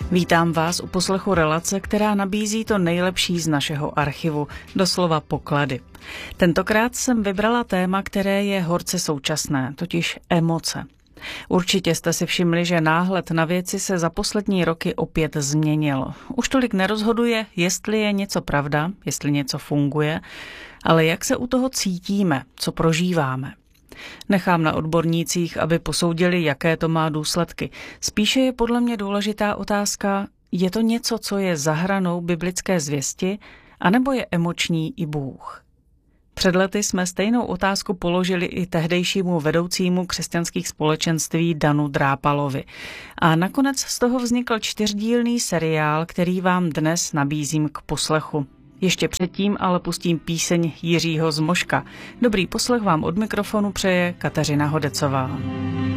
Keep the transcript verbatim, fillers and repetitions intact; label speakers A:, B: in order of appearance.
A: Vítám vás u poslechu relace, která nabízí to nejlepší z našeho archivu, doslova poklady. Tentokrát jsem vybrala téma, které je horce současné, totiž emoce. Určitě jste si všimli, že náhled na věci se za poslední roky opět změnil. Už tolik nerozhoduje, jestli je něco pravda, jestli něco funguje, ale jak se u toho cítíme, co prožíváme. Nechám na odbornících, aby posoudili, jaké to má důsledky. Spíše je podle mě důležitá otázka, je to něco, co je za hranou biblické zvěsti, anebo je emoční i Bůh? Před lety jsme stejnou otázku položili i tehdejšímu vedoucímu křesťanských společenství Danu Drápalovi. A nakonec z toho vznikl čtyřdílný seriál, který vám dnes nabízím k poslechu. Ještě předtím ale pustím píseň Jiřího Zmoška. Dobrý poslech vám od mikrofonu přeje Kateřina Hodecová.